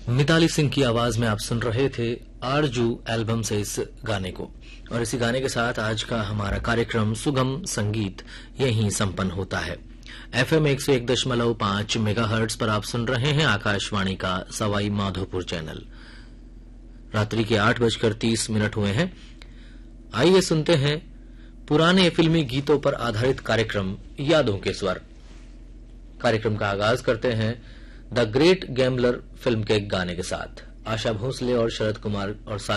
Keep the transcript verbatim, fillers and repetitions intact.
मिताली सिंह की आवाज में आप सुन रहे थे आरजू एल्बम से इस गाने को। और इसी गाने के साथ आज का हमारा कार्यक्रम सुगम संगीत यहीं संपन्न होता है। एफएम एक सौ एक दशमलव पांच मेगाहर्ट्ज पर आप सुन रहे हैं आकाशवाणी का सवाई माधोपुर चैनल। रात्रि के आठ बजकर तीस मिनट हुए हैं। आइए सुनते हैं पुराने फिल्मी गीतों पर आधारित कार्यक्रम यादों के स्वर। कार्यक्रम का आगाज करते हैं द ग्रेट गैम्बलर फिल्म के गाने के साथ। आशा भोसले और शरद कुमार और